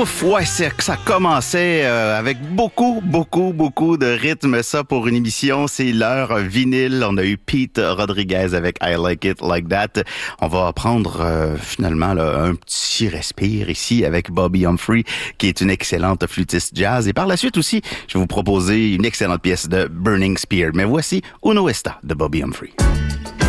Ouf, ouais, ça commençait avec beaucoup de rythme. Ça, pour une émission, c'est l'heure vinyle. On a eu Pete Rodriguez avec I Like It Like That. On va prendre finalement là, un petit respire ici avec Bobby Humphrey, qui est une excellente flûtiste jazz. Et par la suite aussi, je vais vous proposer une excellente pièce de Burning Spear. Mais voici Uno Esta de Bobby Humphrey.